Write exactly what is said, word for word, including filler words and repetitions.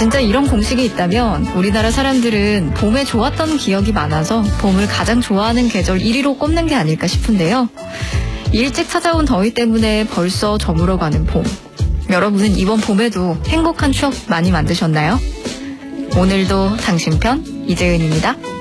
진짜 이런 공식이 있다면 우리나라 사람들은 봄에 좋았던 기억이 많아서 봄을 가장 좋아하는 계절 일 위로 꼽는 게 아닐까 싶은데요. 일찍 찾아온 더위 때문에 벌써 저물어가는 봄. 여러분은 이번 봄에도 행복한 추억 많이 만드셨나요? 오늘도 당신 편 이재은입니다.